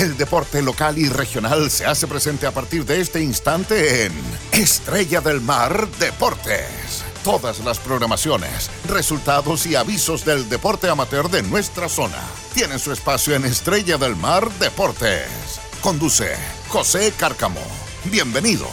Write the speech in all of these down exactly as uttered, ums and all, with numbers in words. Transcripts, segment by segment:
El deporte local y regional se hace presente a partir de este instante en Estrella del Mar Deportes. Todas las programaciones, resultados y avisos del deporte amateur de nuestra zona tienen su espacio en Estrella del Mar Deportes. Conduce José Cárcamo. Bienvenidos.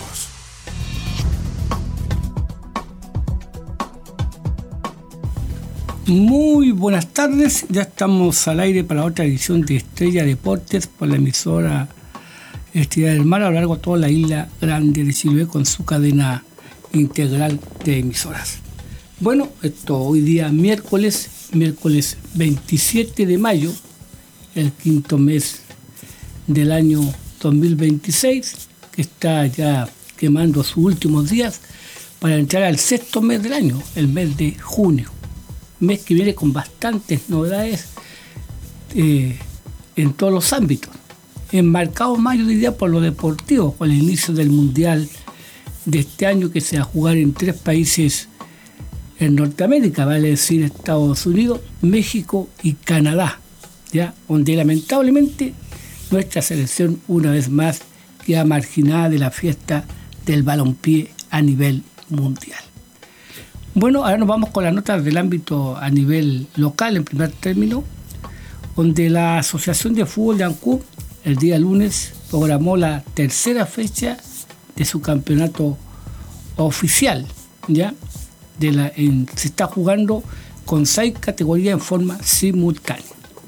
Muy buenas tardes, ya estamos al aire para otra edición de Estrella Deportes por la emisora Estrella del Mar a lo largo de toda la isla grande de Chiloé con su cadena integral de emisoras. Bueno, esto hoy día miércoles, miércoles veintisiete de mayo, el quinto mes del año dos mil veintiséis, que está ya quemando sus últimos días para entrar al sexto mes del año, el mes de junio. Mes que viene con bastantes novedades eh, en todos los ámbitos. Enmarcado más, yo diría, por lo deportivo, con el inicio del Mundial de este año que se va a jugar en tres países en Norteamérica, vale decir Estados Unidos, México y Canadá, ya, donde lamentablemente nuestra selección una vez más queda marginada de la fiesta del balompié a nivel mundial. Bueno, ahora nos vamos con las notas del ámbito a nivel local, en primer término, donde la Asociación de Fútbol de Ancud el día lunes programó la tercera fecha de su campeonato oficial, ¿ya? De la, en, se está jugando con seis categorías en forma simultánea.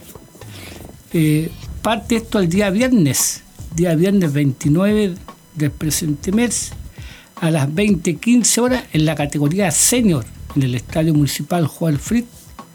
Eh, parte esto el día viernes, día viernes veintinueve del presente mes, a las veinte quince horas en la categoría senior en el Estadio Municipal Joel Fritz,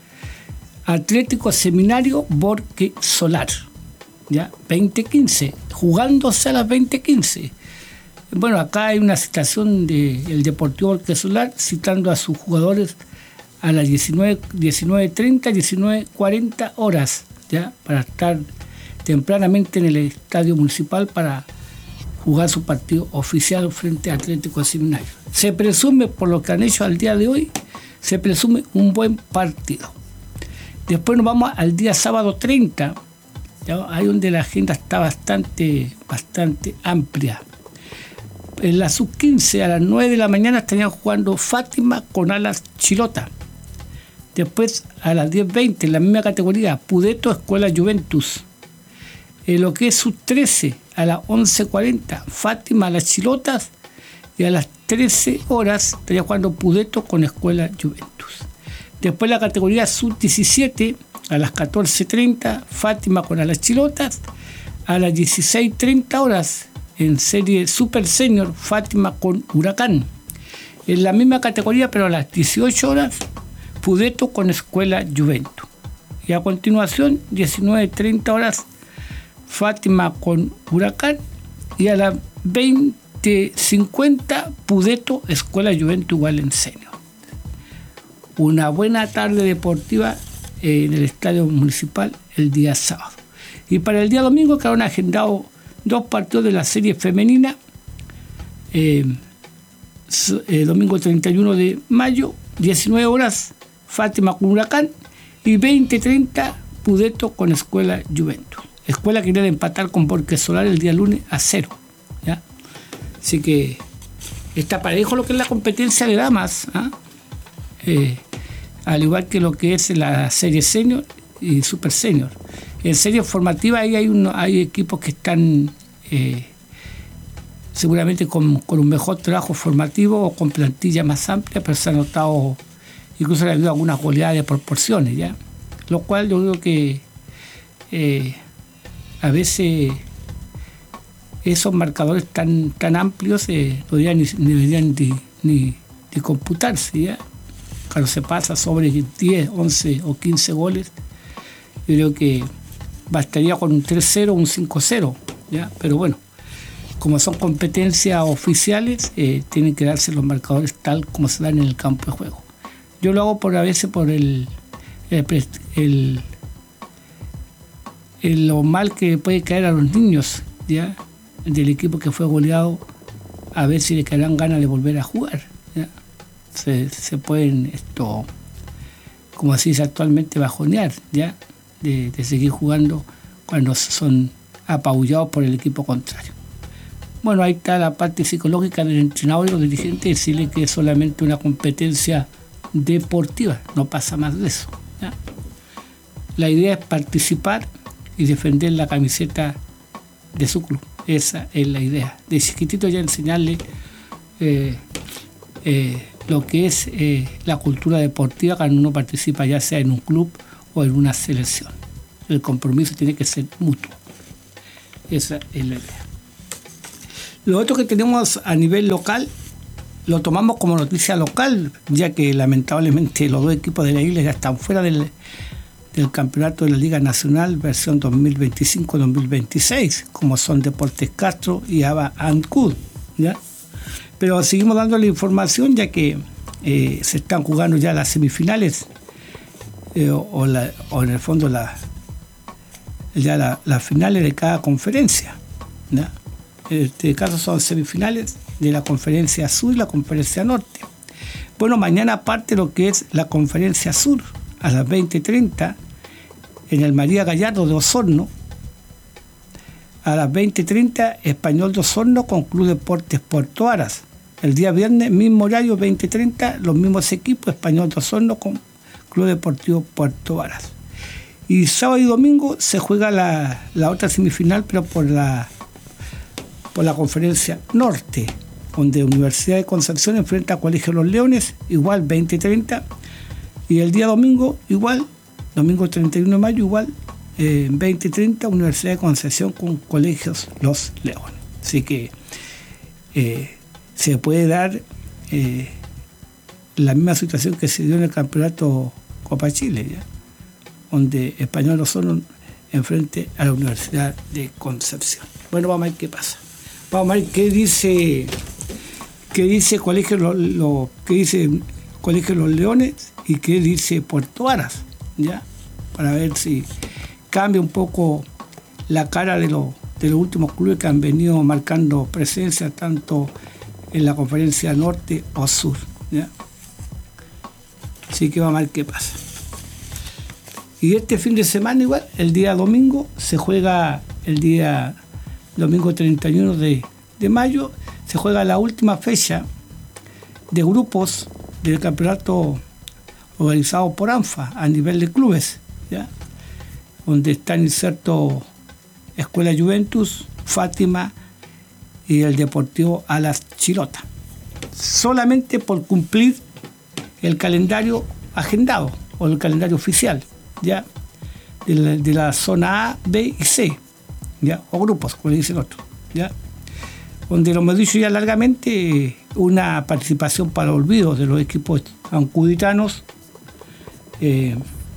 Atlético Seminario Borque Solar, ya, veinte quince, jugándose a las veinte quince. Bueno, acá hay una citación del Deportivo Borque Solar citando a sus jugadores a las diecinueve treinta, diecinueve cuarenta horas, ya, para estar tempranamente en el Estadio Municipal para jugar su partido oficial frente a Atlético Seminario. Se presume, por lo que han hecho al día de hoy, se presume un buen partido. Después nos vamos al día sábado treinta, ¿ya? Ahí donde la agenda está bastante, bastante amplia. En la sub quince a las nueve de la mañana estarían jugando Fátima con Alas Chilota. Después a las diez veinte en la misma categoría, Pudeto Escuela Juventus. En lo que es sub trece a las once cuarenta, Fátima Las Chilotas, y a las trece horas estaría jugando Pudeto con Escuela Juventus. Después la categoría sub diecisiete a las catorce treinta, Fátima con Las Chilotas, a las dieciséis treinta horas en serie Super Senior, Fátima con Huracán. En la misma categoría, pero a las dieciocho horas, Pudeto con Escuela Juventus. Y a continuación, diecinueve treinta horas, Fátima con Huracán, y a las veinte cincuenta Pudeto Escuela Juventus igual en senior. Una buena tarde deportiva eh, en el Estadio Municipal el día sábado. Y para el día domingo quedaron agendados dos partidos de la serie femenina. Eh, eh, domingo treinta y uno de mayo, diecinueve horas, Fátima con Huracán, y veinte treinta Pudeto con Escuela Juventus. Escuela que quiere empatar con Borque Solar el día lunes a cero, ¿ya? Así que está parejo lo que es la competencia de damas, ¿ah? eh, al igual que lo que es la serie senior y super senior. En serie formativa ahí hay, uno, hay equipos que están eh, seguramente con, con un mejor trabajo formativo o con plantilla más amplia, pero se han notado, incluso le ha habido algunas goleadas de proporciones, ¿ya? Lo cual yo creo que eh, a veces esos marcadores tan, tan amplios eh, no deberían, ni, ni, deberían ni, ni, ni computarse, ¿ya? Cuando se pasa sobre diez, once o quince goles, yo creo que bastaría con un tres cero o un cinco cero, ¿ya? Pero bueno, como son competencias oficiales, eh, tienen que darse los marcadores tal como se dan en el campo de juego. Yo lo hago por a veces por el, el, el En lo mal que puede caer a los niños, ¿ya? Del equipo que fue goleado, a ver si le caerán ganas de volver a jugar, ¿ya? Se, se pueden, esto, como se dice actualmente, bajonear, ¿ya? De, de seguir jugando cuando son apabullados por el equipo contrario. Bueno, ahí está la parte psicológica del entrenador y los dirigentes, decirle que es solamente una competencia deportiva, no pasa más de eso, ¿ya? La idea es participar y defender la camiseta de su club. Esa es la idea. De chiquitito ya enseñarle eh, eh, lo que es eh, la cultura deportiva cuando uno participa, ya sea en un club o en una selección. El compromiso tiene que ser mutuo. Esa es la idea. Lo otro que tenemos a nivel local, lo tomamos como noticia local, ya que lamentablemente los dos equipos de la isla ya están fuera del, del campeonato de la Liga Nacional versión dos mil veinticinco dos mil veintiséis, como son Deportes Castro y Aba Ancud, ¿ya? Pero seguimos dando la información, ya que eh, se están jugando ya las semifinales eh, o, o, la, o en el fondo la, ya las la finales de cada conferencia, ¿ya? En este caso son semifinales de la Conferencia Sur y la Conferencia Norte. Bueno, mañana parte lo que es la Conferencia Sur, a las veinte treinta, en el María Gallardo de Osorno. A las veinte treinta, Español de Osorno con Club Deportes Puerto Aras. El día viernes, mismo horario, veinte treinta, los mismos equipos, Español de Osorno con Club Deportivo Puerto Aras. Y sábado y domingo se juega la, la otra semifinal, pero por la... por la Conferencia Norte, donde Universidad de Concepción enfrenta a Colegio Los Leones, igual veinte treinta, y el día domingo, igual, domingo treinta y uno de mayo, igual, eh, veinte treinta, Universidad de Concepción con Colegios Los Leones. Así que eh, se puede dar eh, la misma situación que se dio en el campeonato Copa Chile, ¿ya? Donde Español Osorno enfrente a la Universidad de Concepción. Bueno, vamos a ver qué pasa. Vamos a ver qué dice qué dice Colegio lo, lo, qué dice Colegio Los Leones y qué dice Puerto Aras, ya, para ver si cambia un poco la cara de los de los últimos clubes que han venido marcando presencia tanto en la Conferencia Norte o Sur, ya. Así que vamos a ver qué pasa. Y este fin de semana igual, el día domingo se juega el día domingo treinta y uno de, de mayo, se juega la última fecha de grupos del campeonato organizado por ANFA a nivel de clubes, ¿ya? Donde están insertos Escuela Juventus, Fátima y el Deportivo Alas Chilota. Solamente por cumplir el calendario agendado o el calendario oficial, ¿ya? De la, de la zona A, B y C, ¿ya? O grupos, como le dicen otros, ¿ya? Donde lo hemos dicho ya largamente, una participación para olvido de los equipos ancuditanos, eh,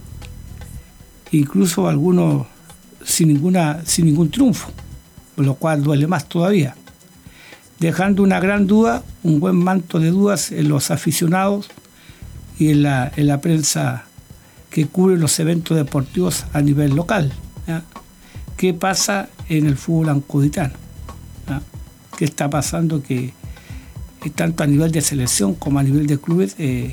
incluso algunos sin ninguna sin ningún triunfo, por lo cual duele más todavía, dejando una gran duda, un buen manto de dudas en los aficionados y en la, en la prensa que cubre los eventos deportivos a nivel local, ¿ya? ¿Qué pasa en el fútbol ancuditano? ¿Ya? ¿Qué está pasando que tanto a nivel de selección como a nivel de clubes eh,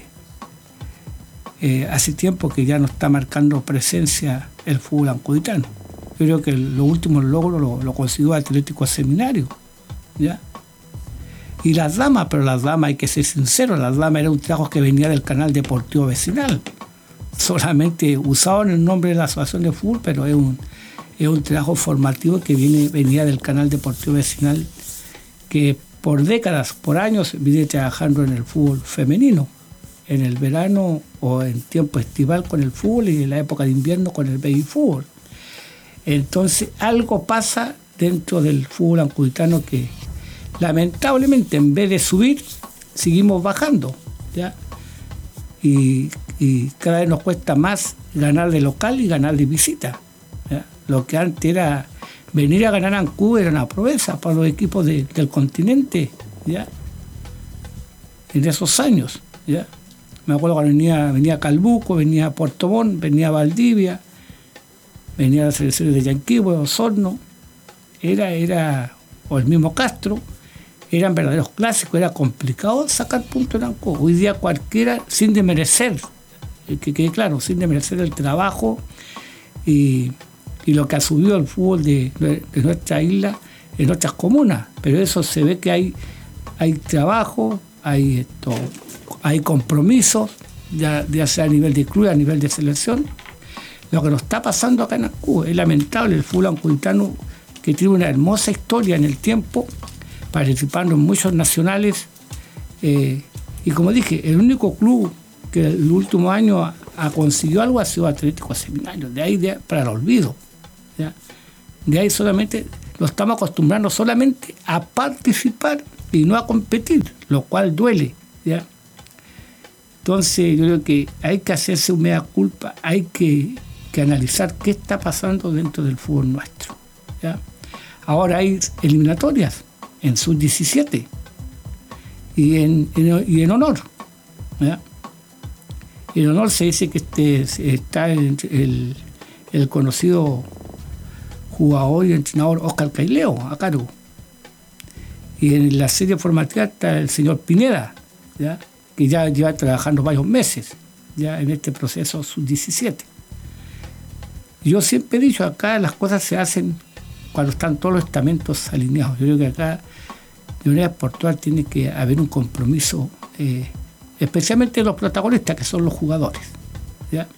eh, hace tiempo que ya no está marcando presencia el fútbol ancuditano? Creo que los últimos logros lo, lo consiguió Atlético Seminario, ¿ya? Y las damas, pero las damas hay que ser sinceros, las damas era un trabajo que venía del canal deportivo vecinal, solamente usado en el nombre de la asociación de fútbol, pero es un es un trabajo formativo que viene, venía del canal deportivo vecinal, que por décadas, por años, viene trabajando en el fútbol femenino, en el verano o en tiempo estival con el fútbol y en la época de invierno con el baby fútbol. Entonces algo pasa dentro del fútbol ancuditano que lamentablemente en vez de subir, seguimos bajando, ¿ya? Y, y cada vez nos cuesta más ganar de local y ganar de visita, ¿ya? Lo que antes era venir a ganar a Ancud era una proeza para los equipos de, del continente, ¿ya? En esos años, ¿ya? Me acuerdo cuando venía, venía Calbuco, venía Puerto Montt, venía Valdivia, venía las selecciones de Yanquihue, Osorno, era, era, o el mismo Castro, eran verdaderos clásicos, era complicado sacar puntos en Ancud. Hoy día cualquiera, sin desmerecer, que quede claro, sin desmerecer el trabajo y y lo que ha subido el fútbol de, de nuestra isla en otras comunas, pero eso se ve que hay, hay trabajo, hay, esto, hay compromisos, ya, ya sea a nivel de club, a nivel de selección. Lo que nos está pasando acá en Ancud es lamentable. El fútbol ancuitano, que tiene una hermosa historia en el tiempo, participando en muchos nacionales, eh, y como dije, el único club que el último año ha, ha conseguido algo ha sido Atlético Seminario, de ahí de, para el olvido, ¿ya? De ahí solamente lo estamos acostumbrando solamente a participar y no a competir, lo cual duele, ¿ya? Entonces yo creo que hay que hacerse un mea culpa, hay que, que analizar qué está pasando dentro del fútbol nuestro, ¿ya? Ahora hay eliminatorias en sub diecisiete y en, en, y en honor, ¿ya? En honor se dice que este, está el, el, el conocido jugador y entrenador Oscar Caileo a cargo. Y en la serie formativa está el señor Pineda, ¿ya? Que ya lleva trabajando varios meses ya en este proceso sub diecisiete. Yo siempre he dicho, acá las cosas se hacen cuando están todos los estamentos alineados. Yo creo que acá de una vez por todas tiene que haber un compromiso, eh, especialmente los protagonistas, que son los jugadores, ¿ya?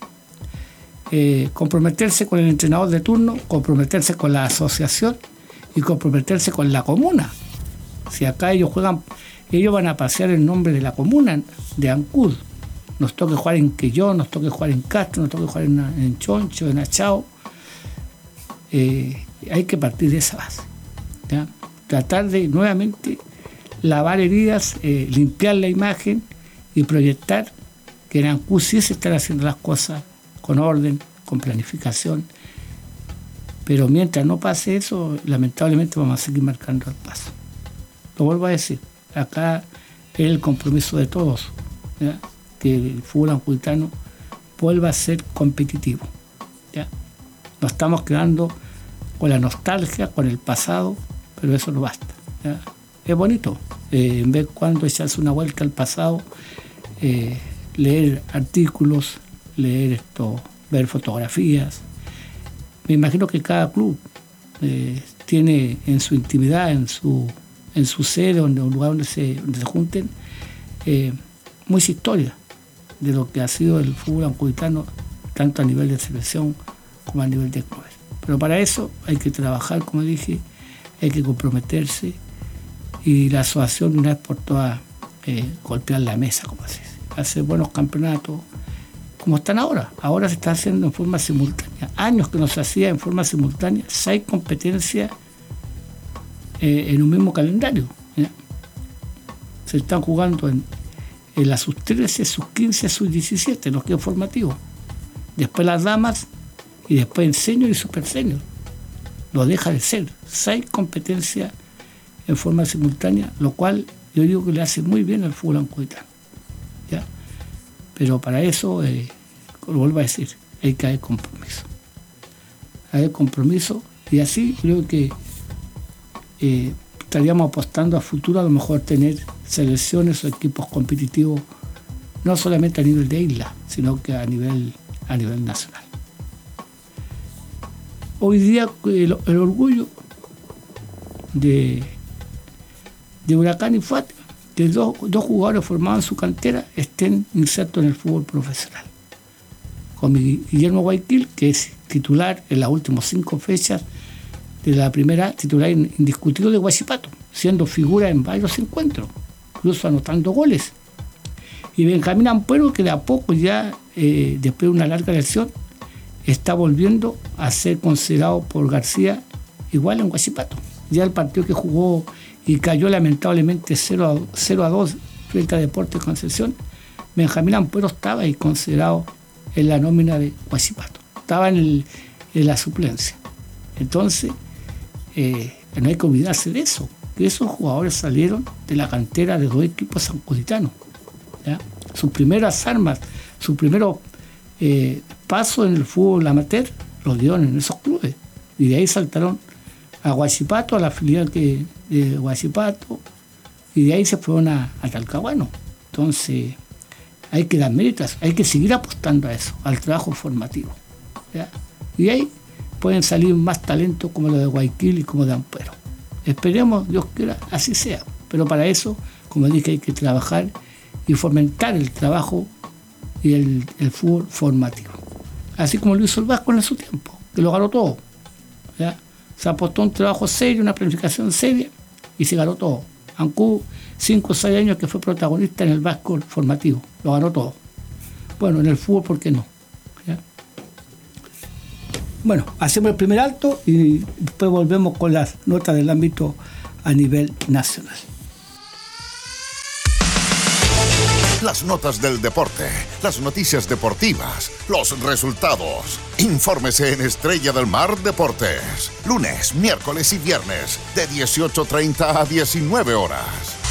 Eh, comprometerse con el entrenador de turno, comprometerse con la asociación y comprometerse con la comuna. Si acá ellos juegan, ellos van a pasear el nombre de la comuna de Ancud. Nos toque jugar en Quellón, nos toque jugar en Castro, nos toque jugar en, en Choncho, en Achao. Eh, hay que partir de esa base, ¿ya? Tratar de nuevamente lavar heridas, eh, limpiar la imagen y proyectar que en Ancud sí se están haciendo las cosas con orden, con planificación, pero mientras no pase eso, lamentablemente vamos a seguir marcando el paso. Lo vuelvo a decir, acá es el compromiso de todos, ¿ya? Que el fútbol ancuitano vuelva a ser competitivo, ¿ya? Nos estamos quedando con la nostalgia, con el pasado, pero eso no basta, ¿ya? Es bonito, eh, en vez de cuando echarse una vuelta al pasado, eh, leer artículos, leer esto, ver fotografías. Me imagino que cada club eh, tiene en su intimidad, en su en su sede, en un lugar donde se, donde se junten, eh, mucha historia de lo que ha sido el fútbol ancuitano, tanto a nivel de selección como a nivel de clubes. Pero para eso hay que trabajar, como dije, hay que comprometerse y la asociación de una vez por todas eh, golpear la mesa, como se dice, hacer buenos campeonatos, como están ahora. Ahora se está haciendo en forma simultánea. Años que no se hacía en forma simultánea, seis competencias eh, en un mismo calendario, ¿ya? Se están jugando en, en las sub trece, sub quince, sub diecisiete, los que es formativo. Después las damas y después en senior y super senior. Lo deja de ser. Seis competencias en forma simultánea, lo cual yo digo que le hace muy bien al fútbol ancuitano, ¿ya? Pero para eso, eh, lo vuelvo a decir, hay que haber compromiso. Hay compromiso y así creo que eh, estaríamos apostando a futuro a lo mejor tener selecciones o equipos competitivos no solamente a nivel de isla, sino que a nivel, a nivel nacional. Hoy día el, el orgullo de, de Huracán y Fátima, que dos, dos jugadores formados en su cantera estén insertos en el fútbol profesional. Con Guillermo Guayquil, que es titular en las últimas cinco fechas de la primera, titular indiscutido de Huachipato, siendo figura en varios encuentros, incluso anotando goles. Y Benjamín Ampuero, que de a poco ya, eh, después de una larga lesión, está volviendo a ser considerado por García igual en Huachipato. Ya el partido que jugó y cayó lamentablemente cero a dos frente a Deportes Concepción, Benjamín Ampuero estaba ahí considerado en la nómina de Huachipato, estaba en, el, en la suplencia. Entonces, eh, no hay que olvidarse de eso, que esos jugadores salieron de la cantera de dos equipos sancuditanos, ¿ya? Sus primeras armas, su primer eh, paso en el fútbol amateur los dieron en esos clubes, y de ahí saltaron a Huachipato, a la filial que, de Huachipato, y de ahí se fueron a, a Talcahuano. Entonces hay que dar méritos, hay que seguir apostando a eso, al trabajo formativo, ¿ya? Y ahí pueden salir más talentos como los de Guayaquil y como de Ampuero. Esperemos, Dios quiera, así sea. Pero para eso, como dije, hay que trabajar y fomentar el trabajo y el, el fútbol formativo. Así como lo hizo el Vasco en su tiempo, que lo ganó todo. ¿Ya? Se apostó un trabajo serio, una planificación seria y se ganó todo. Ancú, cinco o seis años que fue protagonista en el Vasco formativo, lo ganó todo. Bueno, en el fútbol, ¿por qué no? ¿Ya? Bueno, hacemos el primer alto y después volvemos con las notas del ámbito a nivel nacional. Las notas del deporte, las noticias deportivas, los resultados. Infórmese en Estrella del Mar Deportes. Lunes, miércoles y viernes, de dieciocho treinta a diecinueve horas.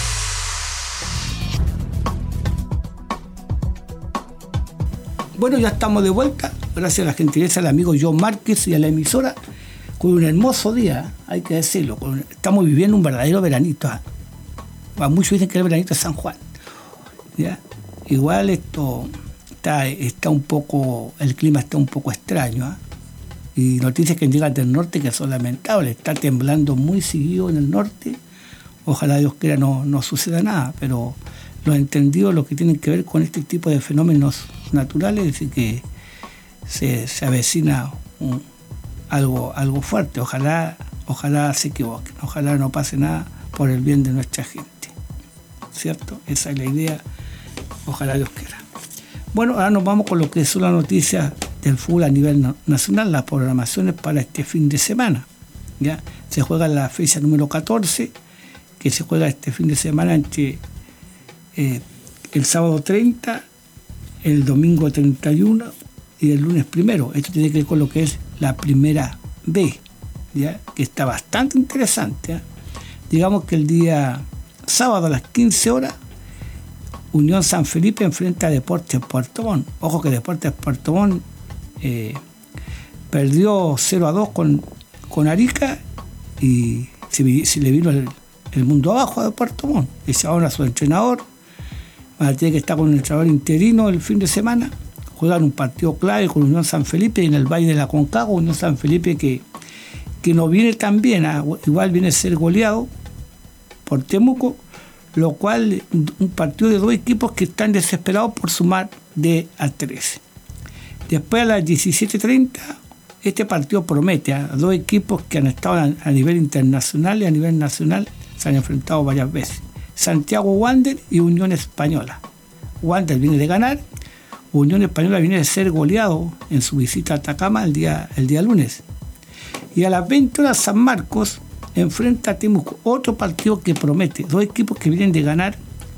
Bueno, ya estamos de vuelta, gracias a la gentileza del amigo John Márquez y a la emisora, con un hermoso día, hay que decirlo. Estamos viviendo un verdadero veranito. ¿eh? Muchos dicen que el veranito es San Juan. ¿Ya? Igual esto está, está un poco, el clima está un poco extraño, ¿eh? Y noticias que llegan del norte que son lamentables. Está temblando muy seguido en el norte. Ojalá Dios quiera no, no suceda nada, pero lo entendido, lo que tienen que ver con este tipo de fenómenos naturales, es que se, se avecina un, algo, algo fuerte. Ojalá, ojalá se equivoquen, ojalá no pase nada por el bien de nuestra gente, ¿cierto? Esa es la idea. Ojalá Dios quiera. Bueno, ahora nos vamos con lo que son las noticias del fútbol a nivel nacional, las programaciones para este fin de semana. ¿Ya? Se juega la fecha número catorce, que se juega este fin de semana entre eh, el sábado treinta, el domingo treinta y uno y el lunes primero. Esto tiene que ver con lo que es la primera B, ¿ya? Que está bastante interesante. ¿eh? Digamos que el día sábado a las quince horas, Unión San Felipe enfrenta a Deportes Puerto Montt. Ojo que Deportes Puerto Montt eh, perdió cero a dos con, con Arica y se, se le vino el, el mundo abajo a Puerto Montt. Y ahora su entrenador va a tener que estar con un entrenador interino el fin de semana. Juegan un partido clave con Unión San Felipe en el Valle de la Concagua. Unión San Felipe que, que no viene tan bien, ¿eh? Igual viene a ser goleado por Temuco, lo cual un partido de dos equipos que están desesperados por sumar de a trece. Después a las diecisiete treinta, este partido promete a dos equipos que han estado a nivel internacional y a nivel nacional, se han enfrentado varias veces. Santiago Wander y Unión Española. Wander viene de ganar, Unión Española viene de ser goleado en su visita a Atacama el día, el día lunes. Y a las veinte horas San Marcos enfrenta a Temuco, otro partido que promete, dos equipos que vienen de ganar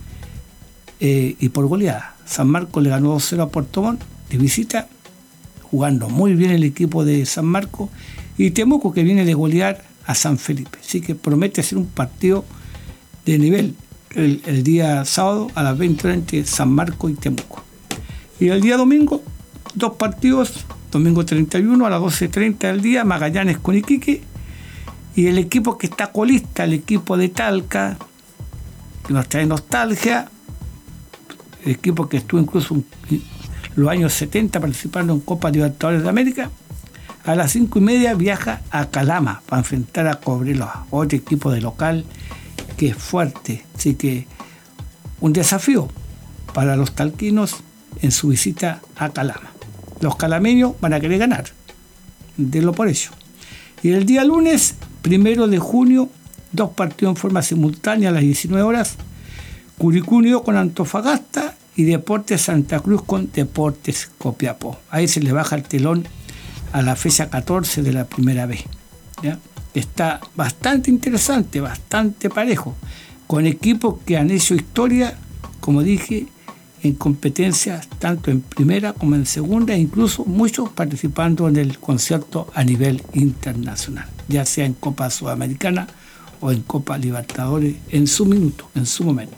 eh, y por goleada. San Marcos le ganó dos cero a Puerto Montt de visita, jugando muy bien el equipo de San Marcos, y Temuco que viene de golear a San Felipe. Así que promete ser un partido de nivel el, el día sábado a las veinte horas entre San Marcos y Temuco. Y el día domingo, dos partidos, domingo treinta y uno a las doce treinta del día, Magallanes con Iquique. Y el equipo que está colista, el equipo de Talca, que nos trae nostalgia, el equipo que estuvo incluso en los años setenta participando en Copa Libertadores de América, a las cinco y media viaja a Calama para enfrentar a Cobreloa, otro equipo de local que es fuerte. Así que un desafío para los talquinos en su visita a Calama. Los calameños van a querer ganar, denlo por ello. Y el día lunes, primero de junio, dos partidos en forma simultánea a las diecinueve horas, Curicó Unido con Antofagasta y Deportes Santa Cruz con Deportes Copiapó. Ahí se le baja el telón a la fecha catorce de la primera B. ¿Ya? Está bastante interesante, bastante parejo, con equipos que han hecho historia, como dije, en competencias tanto en primera como en segunda, e incluso muchos participando en el concierto a nivel internacional, ya sea en Copa Sudamericana o en Copa Libertadores en su minuto, en su momento.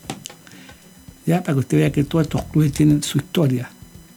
Ya, para que usted vea que todos estos clubes tienen su historia.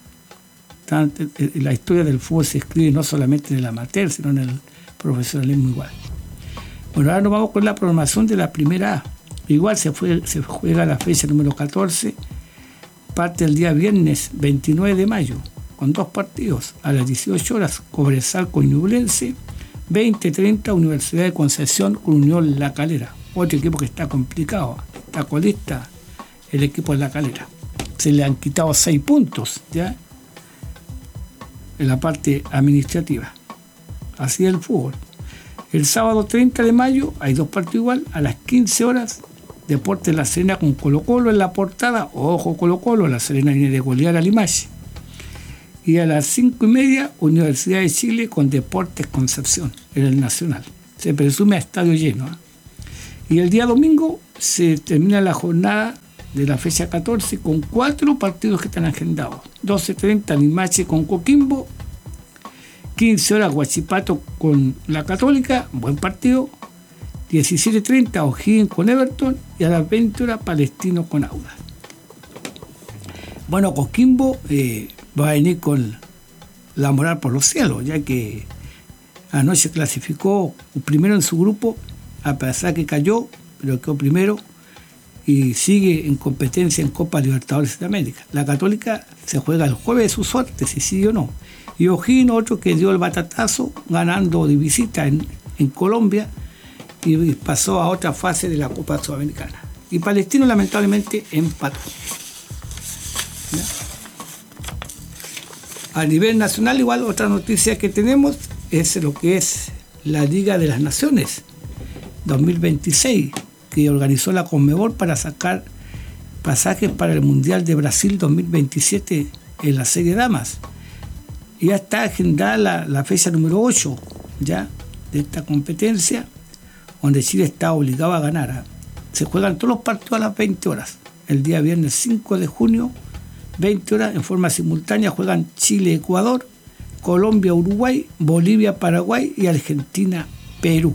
La historia del fútbol se escribe no solamente en el amateur, sino en el profesionalismo igual. Bueno, ahora nos vamos con la programación de la primera A. Igual se, fue, se juega la fecha número catorce, parte el día viernes veintinueve de mayo. con dos partidos. A las dieciocho horas, Cobresal con Ñublense. veinte treinta, Universidad de Concepción con Unión La Calera. Otro equipo que está complicado. Está colista el equipo de La Calera. Se le han quitado seis puntos, ¿ya? En la parte administrativa. Así es el fútbol. El sábado treinta de mayo hay dos partidos igual. A las quince horas, Deportes La Serena con Colo Colo en la portada. Ojo Colo Colo, La Serena viene de golear a Limache. Y a las cinco y media, Universidad de Chile con Deportes Concepción en el Nacional. Se presume a estadio lleno, ¿eh? Y el día domingo se termina la jornada de la fecha catorce con cuatro partidos que están agendados. doce treinta Limache con Coquimbo, quince horas Huachipato con la Católica, buen partido, diecisiete treinta O'Higgins con Everton y a las veinte horas Palestino con Audax. Bueno, Coquimbo eh, va a venir con la moral por los cielos, ya que anoche clasificó primero en su grupo, a pesar que cayó, pero quedó primero y sigue en competencia en Copa Libertadores de América. La Católica se juega el jueves de su suerte, si sigue o no. Y O'Higgins, otro que dio el batatazo, ganando de visita en, en Colombia y pasó a otra fase de la Copa Sudamericana. Y Palestino lamentablemente empató. ¿Ya? A nivel nacional, igual otra noticia que tenemos es lo que es la Liga de las Naciones dos mil veintiséis, que organizó la Conmebol para sacar pasajes para el Mundial de Brasil dos mil veintisiete en la serie Damas. Y ya está agendada la, la fecha número ocho ya de esta competencia, donde Chile está obligado a ganar. ¿eh? Se juegan todos los partidos a las veinte horas. El día viernes cinco de junio, veinte horas, en forma simultánea, juegan Chile-Ecuador, Colombia-Uruguay, Bolivia-Paraguay y Argentina-Perú.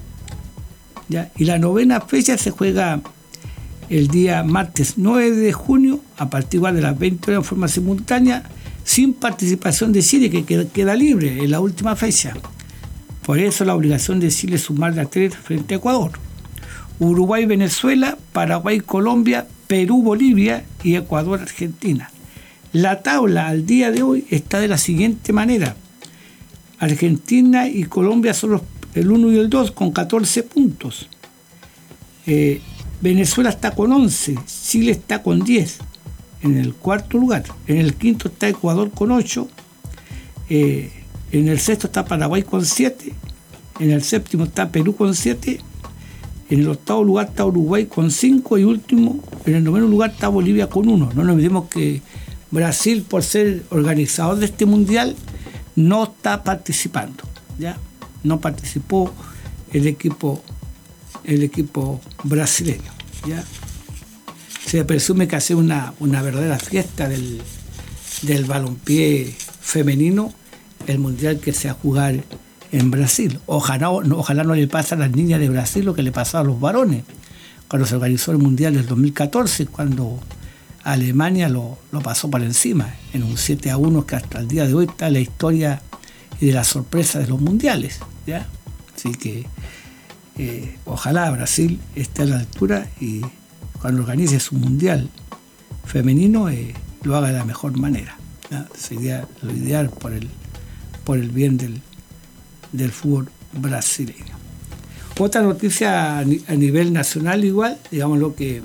¿Ya? Y la novena fecha se juega el día martes nueve de junio, a partir de las veinte horas en forma simultánea, sin participación de Chile, que queda, queda libre en la última fecha. Por eso la obligación de Chile es sumar la tres frente a Ecuador. Uruguay-Venezuela, Paraguay-Colombia, Perú-Bolivia y Ecuador-Argentina. La tabla al día de hoy está de la siguiente manera. Argentina y Colombia son los, el uno y el dos con catorce puntos. Eh, Venezuela está con once, Chile está con diez en el cuarto lugar. En el quinto está Ecuador con ocho, eh, en el sexto está Paraguay con siete, en el séptimo está Perú con siete, en el octavo lugar está Uruguay con cinco y último, en el noveno lugar está Bolivia con uno. No nos olvidemos que Brasil, por ser organizador de este mundial, no está participando, ¿ya? No participó el equipo, el equipo brasileño, ¿ya? Se presume que hace una, una verdadera fiesta del, del balompié femenino, el mundial que se va a jugar en Brasil. Ojalá no, ojalá no le pase a las niñas de Brasil lo que le pasó a los varones cuando se organizó el mundial del dos mil catorce, cuando Alemania lo, lo pasó por encima en un siete a uno, que hasta el día de hoy está la historia y de la sorpresa de los mundiales, ¿ya? Así que eh, ojalá Brasil esté a la altura y cuando organice su mundial femenino eh, lo haga de la mejor manera, ¿ya? Sería lo ideal por el, por el bien del, del fútbol brasileño. Otra noticia a, a nivel nacional igual, digamos lo que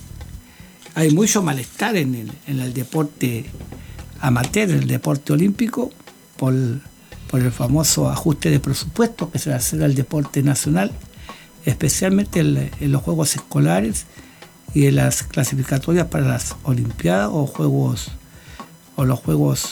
hay mucho malestar en el, en el deporte amateur, el deporte olímpico, por, por el famoso ajuste de presupuesto que se va a hacer al deporte nacional, especialmente en, en los juegos escolares y en las clasificatorias para las Olimpiadas o juegos o los Juegos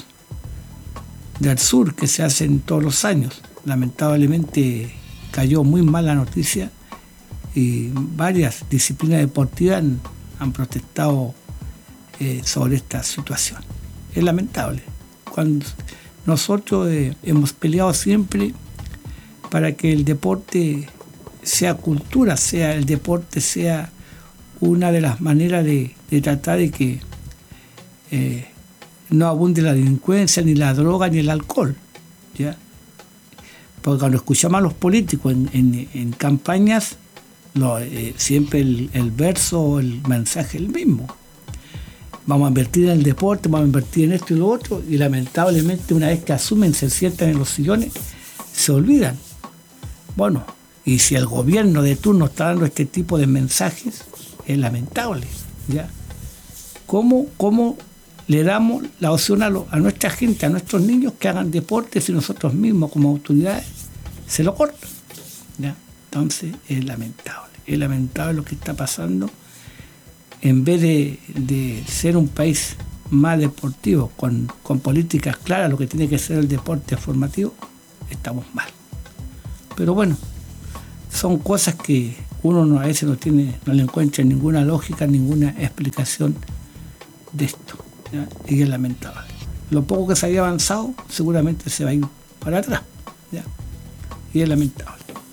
del Sur que se hacen todos los años. Lamentablemente cayó muy mal la noticia y varias disciplinas deportivas han, han protestado eh, sobre esta situación. Es lamentable. Cuando nosotros eh, hemos peleado siempre para que el deporte sea cultura, sea el deporte sea una de las maneras de, de tratar de que eh, no abunde la delincuencia, ni la droga, ni el alcohol, ¿ya? Porque cuando escuchamos a los políticos en, en, en campañas, lo, eh, siempre el, el verso o el mensaje es el mismo. vamos a invertir en el deporte, vamos a invertir en esto y lo otro, y lamentablemente una vez que asumen, se sientan en los sillones, se olvidan. Bueno, y si el gobierno de turno está dando este tipo de mensajes, es lamentable, ¿ya? ¿Cómo, cómo le damos la opción a, lo, a nuestra gente, a nuestros niños que hagan deporte si nosotros mismos como autoridades se lo cortan? ¿Ya? Entonces es lamentable, es lamentable lo que está pasando. En vez de, de ser un país más deportivo, con, con políticas claras, lo que tiene que ser el deporte formativo, estamos mal. Pero bueno, son cosas que uno no, a veces no tiene, no le encuentra ninguna lógica, ninguna explicación de esto, ¿ya? Y es lamentable. Lo poco que se había avanzado seguramente se va a ir para atrás, ¿ya? Y es lamentable.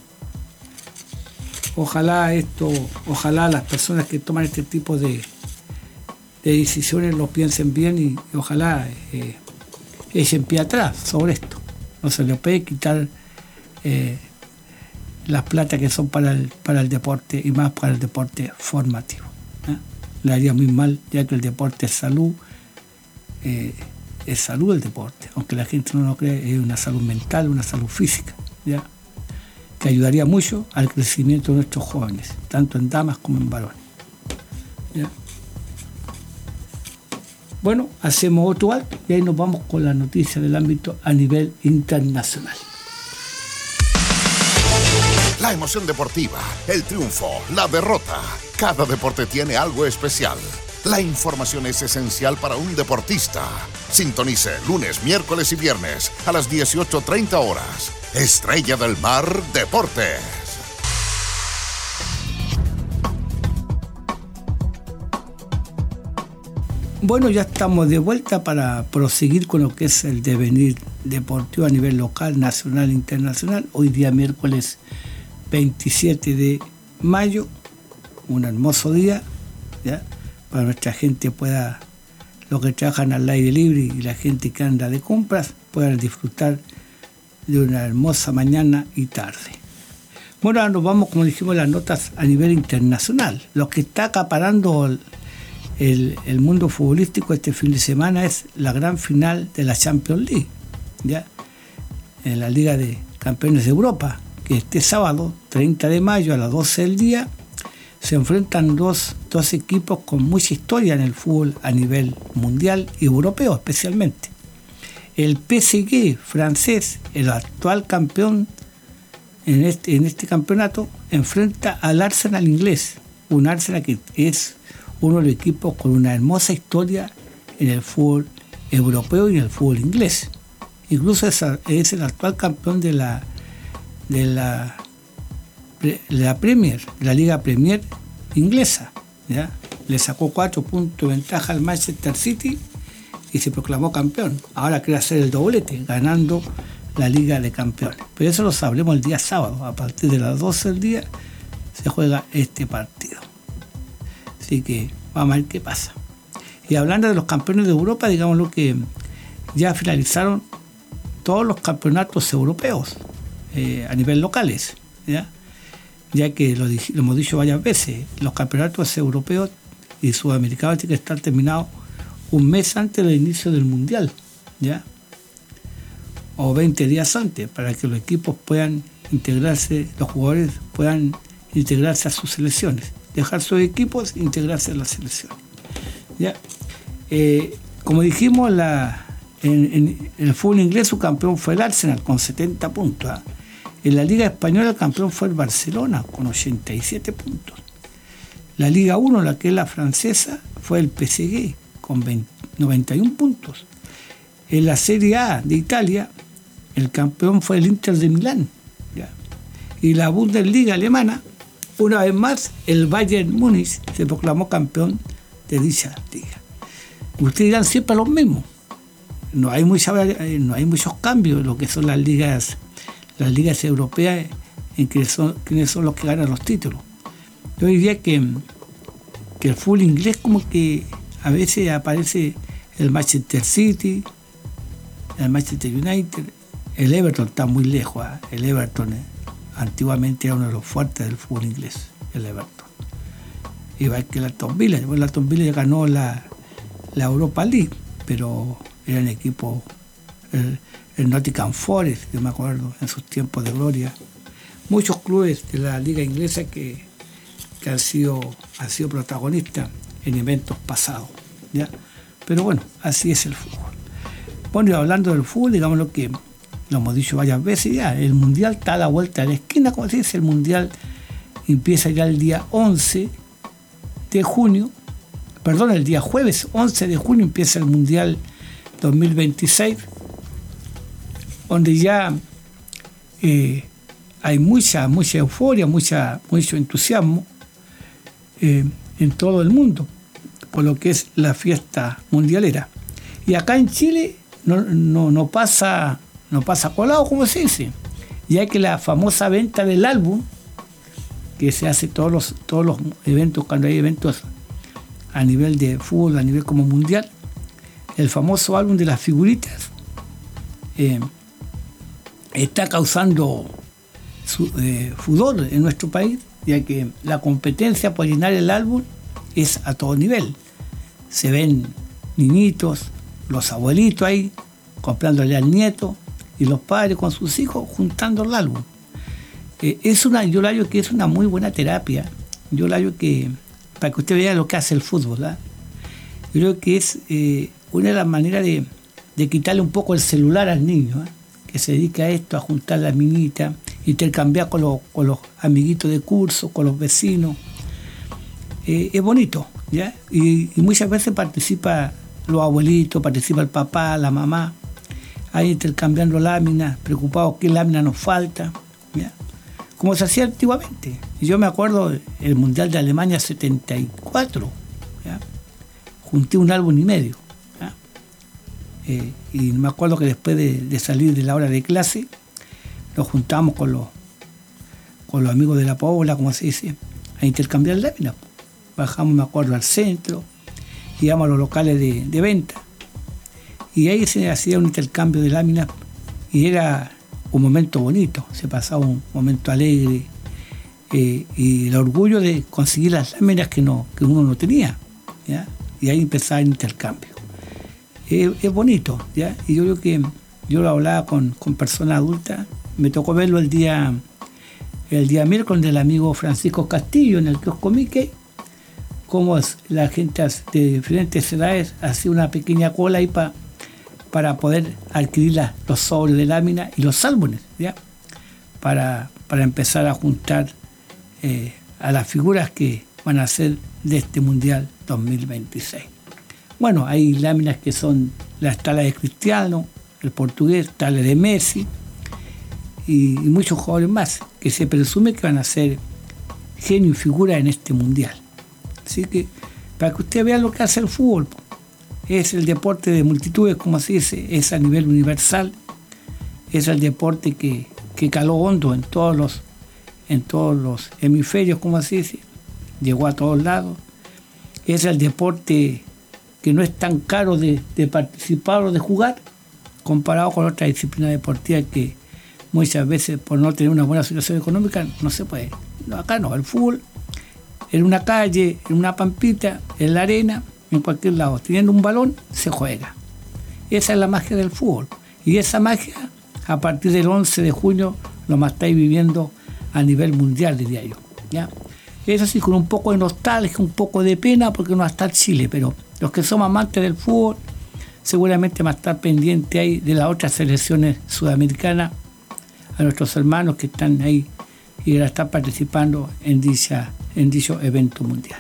Ojalá esto, ojalá las personas que toman este tipo de, de decisiones lo piensen bien y, y ojalá eh, echen pie atrás sobre esto. No se le puede quitar eh, las plata que son para el, para el deporte y más para el deporte formativo, ¿eh? Le haría muy mal, ya que el deporte es salud, eh, es salud el deporte, aunque la gente no lo cree, es una salud mental, una salud física, ¿ya? Que ayudaría mucho al crecimiento de nuestros jóvenes, tanto en damas como en varones, ¿ya? Bueno, hacemos otro alto y ahí nos vamos con la noticia del ámbito a nivel internacional. La emoción deportiva, el triunfo, la derrota. Cada deporte tiene algo especial. La información es esencial para un deportista. Sintonice lunes, miércoles y viernes a las dieciocho treinta horas. Estrella del Mar Deportes. Bueno, ya estamos de vuelta para proseguir con lo que es el devenir deportivo a nivel local, nacional e internacional. Hoy día miércoles veintisiete de mayo, un hermoso día, ¿ya? Para nuestra gente pueda, los que trabajan al aire libre y la gente que anda de compras, puedan disfrutar de una hermosa mañana y tarde. Bueno, ahora nos vamos, como dijimos, las notas a nivel internacional. Lo que está acaparando el, el, el mundo futbolístico este fin de semana es la gran final de la Champions League, ¿ya? En la Liga de Campeones de Europa, que este sábado, treinta de mayo, a las doce del día, se enfrentan dos, dos equipos con mucha historia en el fútbol a nivel mundial y europeo especialmente. El P S G francés, el actual campeón en este, en este campeonato, enfrenta al Arsenal inglés, un Arsenal que es uno de los equipos con una hermosa historia en el fútbol europeo y en el fútbol inglés. Incluso es, es el actual campeón de la de la, de la Premier, de la Liga Premier inglesa, ¿ya? Le sacó cuatro puntos de ventaja al Manchester City y se proclamó campeón. Ahora quiere hacer el doblete, ganando la Liga de Campeones. Pero eso lo sabremos el día sábado. A partir de las doce del día se juega este partido. Así que vamos a ver qué pasa. Y hablando de los campeones de Europa, digamos lo que ya finalizaron todos los campeonatos europeos eh, a nivel locales, ¿ya? Ya que lo, lo hemos dicho varias veces, los campeonatos europeos y sudamericanos tienen que estar terminados un mes antes del inicio del Mundial, ¿ya? O veinte días antes, para que los equipos puedan integrarse, los jugadores puedan integrarse a sus selecciones, dejar sus equipos e integrarse a las selecciones, ¿ya? Eh, como dijimos, la, en, en, en el fútbol inglés su campeón fue el Arsenal con setenta puntos, ¿eh? En la Liga Española el campeón fue el Barcelona con ochenta y siete puntos. La Liga uno, la que es la francesa, fue el P S G con veinte, noventa y uno puntos. En la Serie A de Italia, el campeón fue el Inter de Milán, ¿ya? Y la Bundesliga alemana, una vez más, el Bayern Múnich se proclamó campeón de dicha liga. Ustedes dirán siempre los mismos. No hay, mucha, no hay muchos cambios en lo que son las ligas, las ligas europeas, en que son, quienes son los que ganan los títulos. Yo diría que, que el fútbol inglés como que a veces aparece el Manchester City, el Manchester United, el Everton está muy lejos, ¿eh? El Everton eh, antiguamente era uno de los fuertes del fútbol inglés, el Everton. Igual que el Aston Villa, el Aston Villa ganó la, la Europa League, pero eran equipos, el, el Nottingham Forest, yo me acuerdo, en sus tiempos de gloria. Muchos clubes de la liga inglesa que, que han, sido, han sido protagonistas en eventos pasados, ¿ya? Pero bueno, así es el fútbol. Bueno, y hablando del fútbol, digamos lo que lo hemos dicho varias veces ya, el Mundial está a la vuelta de la esquina, como se dice, el Mundial empieza ya el día once de junio, perdón, el día jueves once de junio empieza el Mundial dos mil veintiséis, donde ya eh, hay mucha, mucha euforia, mucha, mucho entusiasmo eh, en todo el mundo por lo que es la fiesta mundialera. Y acá en Chile no, no, no pasa no pasa colado, como se dice, ya que la famosa venta del álbum, que se hace todos los, todos los eventos, cuando hay eventos a nivel de fútbol, a nivel como mundial, el famoso álbum de las figuritas, eh, está causando su, eh, furor en nuestro país, ya que la competencia por llenar el álbum es a todo nivel. Se ven niñitos, los abuelitos ahí, comprándole al nieto, y los padres con sus hijos juntando el álbum. Eh, es una, yo creo que es una muy buena terapia. Yo creo que, para que usted vea lo que hace el fútbol, ¿verdad? Yo creo que es eh, una de las maneras de, de quitarle un poco el celular al niño, ¿eh? Que se dedica a esto, a juntar las minitas, intercambiar con los, con los amiguitos de curso, con los vecinos. Eh, es bonito, ¿ya? Y, y muchas veces participa los abuelitos, participa el papá, la mamá, ahí intercambiando láminas, preocupados qué lámina nos falta, ¿ya? Como se hacía antiguamente. Y yo me acuerdo el Mundial de Alemania setenta y cuatro, ¿ya? Junté un álbum y medio, ¿ya? Eh, y me acuerdo que después de, de salir de la hora de clase, nos juntamos con los, con los amigos de la Pobla, como se dice, a intercambiar láminas. Bajamos, me acuerdo, al centro, íbamos a los locales de, de venta, y ahí se hacía un intercambio de láminas, y era un momento bonito, se pasaba un momento alegre, eh, y el orgullo de conseguir las láminas que, no, que uno no tenía, ¿ya? Y ahí empezaba el intercambio. Eh, es bonito, ¿ya? Y yo creo que yo lo hablaba con, con personas adultas, me tocó verlo el día, el día miércoles del amigo Francisco Castillo en el kiosco Mickey, cómo la gente de diferentes edades hacía una pequeña cola ahí pa, para poder adquirir la, los sobres de lámina y los álbumes, ¿ya? Para, para empezar a juntar eh, a las figuras que van a ser de este Mundial dos mil veintiséis. Bueno, hay láminas que son las talas de Cristiano, el portugués, talas de Messi y, y muchos jugadores más que se presume que van a ser genio y figura en este Mundial. Así que, para que usted vea lo que hace el fútbol, es el deporte de multitudes, como se dice, es a nivel universal, es el deporte que, que caló hondo en todos los, en todos los hemisferios, como se dice, llegó a todos lados, es el deporte que no es tan caro de, de participar o de jugar, comparado con otras disciplinas deportivas que muchas veces, por no tener una buena situación económica, no se puede. No, acá no, el fútbol, en una calle, en una pampita, en la arena, en cualquier lado, teniendo un balón, se juega. Esa es la magia del fútbol. Y esa magia, a partir del once de junio, lo estáis viviendo a nivel mundial, diría yo, ¿ya? Eso sí, con un poco de nostalgia, un poco de pena, porque no va a estar Chile, pero los que somos amantes del fútbol, seguramente van a estar pendientes ahí de las otras selecciones sudamericanas, a nuestros hermanos que están ahí y van a estar participando en, dicha, en dicho evento mundial.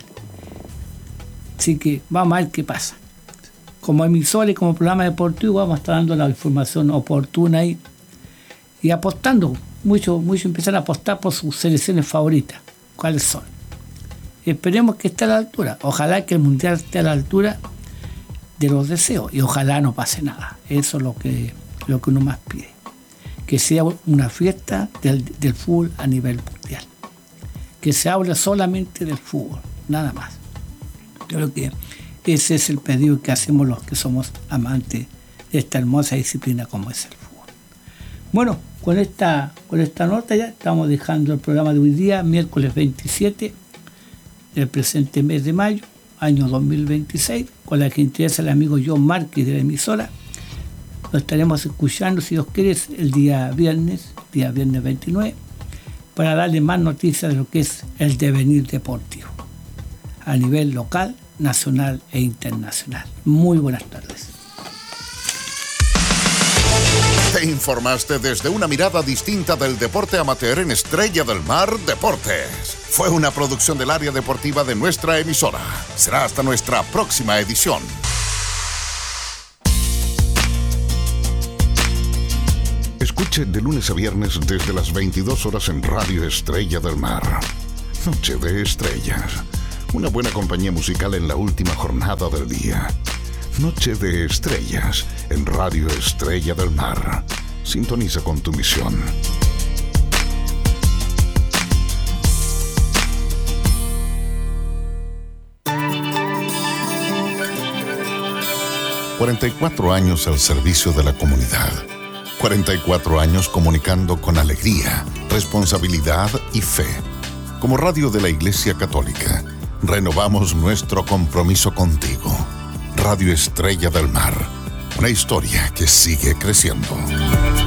Así que vamos a ver qué pasa. Como emisores, como programa deportivo, vamos a estar dando la información oportuna ahí y apostando. Muchos mucho empiezan a apostar por sus selecciones favoritas. ¿Cuáles son? Esperemos que esté a la altura. Ojalá que el mundial esté a la altura de los deseos y ojalá no pase nada. Eso es lo que, lo que uno más pide. Que sea una fiesta del, del fútbol a nivel mundial. Que se hable solamente del fútbol, nada más. Yo creo que ese es el pedido que hacemos los que somos amantes de esta hermosa disciplina como es el fútbol. Bueno, con esta, con esta nota ya estamos dejando el programa de hoy día, miércoles veintisiete del presente mes de mayo, año dos mil veintiséis, con la que interesa el amigo John Márquez de la emisora. Lo estaremos escuchando, si Dios quiere, el día viernes, día viernes veintinueve, para darle más noticias de lo que es el devenir deportivo a nivel local, nacional e internacional. Muy buenas tardes. Te informaste desde una mirada distinta del deporte amateur en Estrella del Mar Deportes. Fue una producción del área deportiva de nuestra emisora. Será hasta nuestra próxima edición. Escuche de lunes a viernes desde las veintidós horas en Radio Estrella del Mar. Noche de Estrellas. Una buena compañía musical en la última jornada del día. Noche de Estrellas en Radio Estrella del Mar. Sintoniza con tu misión. cuarenta y cuatro años al servicio de la comunidad. cuarenta y cuatro años comunicando con alegría, responsabilidad y fe. Como radio de la Iglesia Católica, renovamos nuestro compromiso contigo. Radio Estrella del Mar, una historia que sigue creciendo.